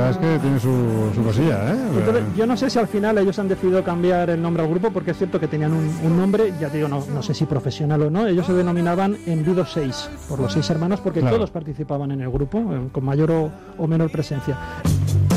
verdad es que tiene su cosilla, ¿eh? Entonces, yo no sé si al final ellos han decidido cambiar el nombre al grupo, porque es cierto que tenían un nombre, ya te digo, no sé si profesional o no. Ellos se denominaban Envido 6, por los 6 hermanos, porque Claro. todos participaban en el grupo, con mayor o menor presencia.